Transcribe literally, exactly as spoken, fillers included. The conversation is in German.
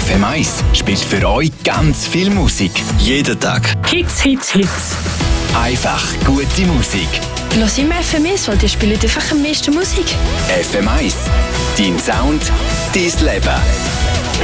F M eins spielt für euch ganz viel Musik. Jeden Tag. Hits, Hits, Hits. Einfach gute Musik. Los immer F M eins, weil die spielen einfach am meisten Musik. F M eins. Dein Sound, dein Leben.